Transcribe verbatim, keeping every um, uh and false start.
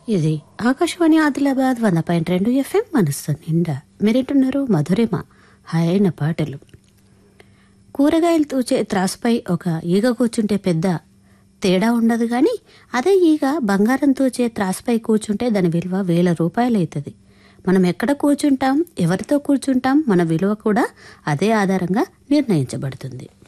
ఇది ఆకాశవాణి ఆదిలాబాద్ వంద పాయింట్ రెండు ఎఫ్ఎం మనస్సు నిండా మీరేంటున్నారు మధురిమ హాయైన పాటలు. కూరగాయలు తూచే త్రాసుపై ఒక ఈగ కూర్చుంటే పెద్ద తేడా ఉండదు, కానీ అదే ఈగ బంగారం తూచే త్రాసుపై కూర్చుంటే దాని విలువ వేల రూపాయలవుతుంది. మనం ఎక్కడ కూర్చుంటాం, ఎవరితో కూర్చుంటాం, మన విలువ కూడా అదే ఆధారంగా నిర్ణయించబడుతుంది.